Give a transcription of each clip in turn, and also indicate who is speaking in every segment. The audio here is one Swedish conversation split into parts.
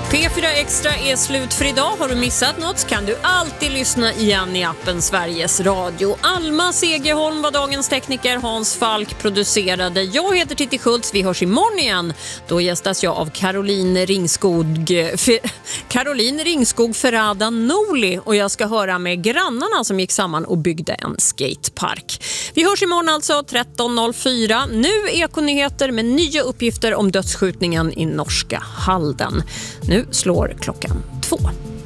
Speaker 1: P4 Extra är slut för idag. Har du missat något kan du alltid lyssna igen i appen Sveriges Radio. Alma Segerholm var dagens tekniker, Hans Falk producerade. Jag heter Titti Schultz, vi hörs imorgon igen. Då gästas jag av Caroline Ringskog Ferrada Noli och jag ska höra med grannarna som gick samman och byggde en skatepark. Vi hörs imorgon alltså 13.04. Nu Ekonyheter med nya uppgifter om dödsskjutningen i norska Halden. Nu slår klockan 2.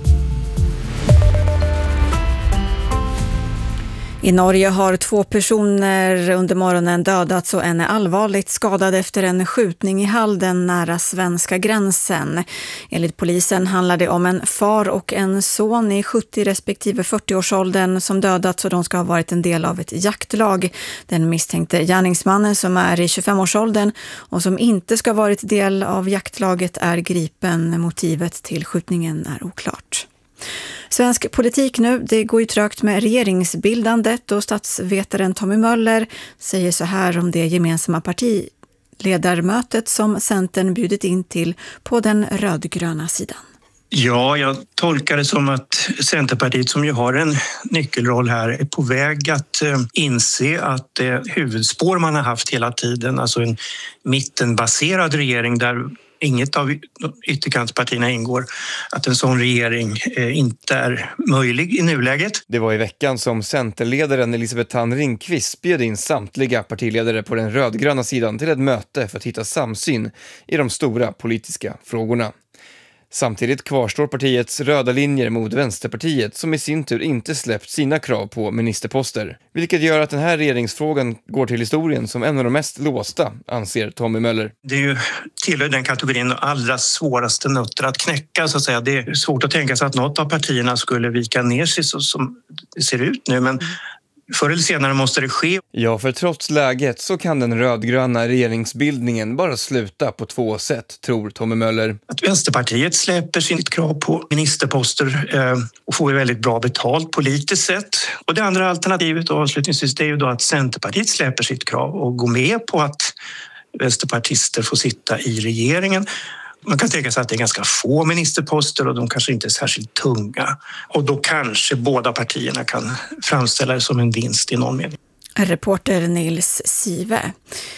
Speaker 2: I Norge har 2 personer under morgonen dödats och en är allvarligt skadad efter en skjutning i Halden nära svenska gränsen. Enligt polisen handlar det om en far och en son i 70 respektive 40-årsåldern som dödats och de ska ha varit en del av ett jaktlag. Den misstänkte gärningsmannen som är i 25-årsåldern och som inte ska ha varit del av jaktlaget är gripen. Motivet till skjutningen är oklart. Svensk politik nu, det går ju trögt med regeringsbildandet och statsvetaren Tommy Möller säger så här om det gemensamma partiledarmötet som Centern bjudit in till på den rödgröna sidan.
Speaker 3: Ja, jag tolkar det som att Centerpartiet som ju har en nyckelroll här är på väg att inse att det huvudspår man har haft hela tiden, alltså en mittenbaserad regering där inget av ytterkantspartierna ingår, att en sån regering inte är möjlig i nuläget.
Speaker 4: Det var i veckan som Centerledaren Elisabeth Thand Ringqvist bjöd in samtliga partiledare på den rödgröna sidan till ett möte för att hitta samsyn i de stora politiska frågorna. Samtidigt kvarstår partiets röda linjer mot Vänsterpartiet som i sin tur inte släppt sina krav på ministerposter. Vilket gör att den här regeringsfrågan går till historien som en av de mest låsta, anser Tommy Möller.
Speaker 3: Det är ju tillhör den kategorin allra svåraste nötter att knäcka så att säga. Det är svårt att tänka sig att något av partierna skulle vika ner sig så som det ser ut nu, men förr eller senare måste det ske.
Speaker 4: Ja, för trots läget så kan den rödgröna regeringsbildningen bara sluta på 2 sätt, tror Tommy Möller.
Speaker 3: Att Vänsterpartiet släpper sitt krav på ministerposter och får väldigt bra betalt politiskt sett. Och det andra alternativet då, avslutningsvis, det är ju då att Centerpartiet släpper sitt krav och går med på att vänsterpartister får sitta i regeringen. Man kan tänka sig att det är ganska få ministerposter och de kanske inte är särskilt tunga. Och då kanske båda partierna kan framställa det som en vinst i någon mening.
Speaker 2: Reporter Nils Sive.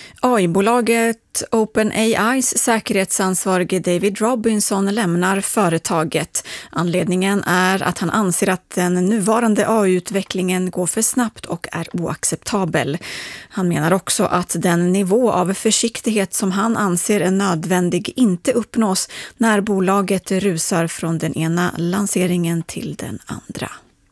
Speaker 2: AI-bolaget OpenAIs säkerhetsansvarige David Robinson lämnar företaget. Anledningen är att han anser att den nuvarande AI-utvecklingen går för snabbt och är oacceptabel. Han menar också att den nivå av försiktighet som han anser är nödvändig inte uppnås när bolaget rusar från den ena lanseringen till den andra.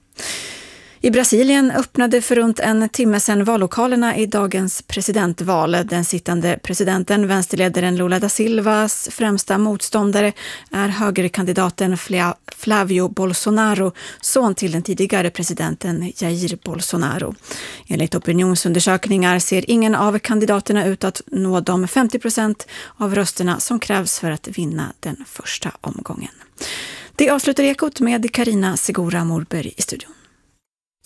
Speaker 2: I Brasilien öppnade för runt en timme sedan vallokalerna i dagens presidentval. Den sittande presidenten, vänsterledaren Lula da Silvas främsta motståndare är högerkandidaten Flavio Bolsonaro, son till den tidigare presidenten Jair Bolsonaro. Enligt opinionsundersökningar ser ingen av kandidaterna ut att nå de 50% av rösterna som krävs för att vinna den första omgången. Det avslutar Ekot med Carina Segura Morberg i studion.